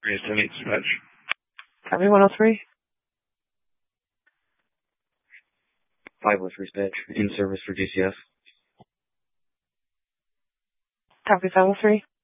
378 dispatch. Copy 103. 503 dispatch. In service for GCS. Copy 503.